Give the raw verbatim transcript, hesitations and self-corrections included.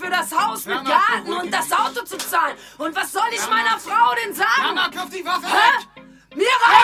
für das Haus mit Mama, Garten beruhig und dich. das Auto zu zahlen. Und was soll ich Mama. meiner Frau denn sagen? Mama, kauf die Waffe Hä? weg! Mir reicht